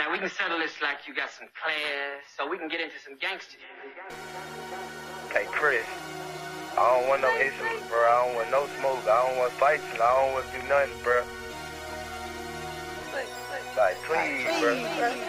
Like, we can settle this like you got some class, so we can get into some gangster. Hey, Chris, I don't want no issues, bro. I don't want no smoke. I don't want fights, and I don't want to do nothing, bro. Like, please, bro.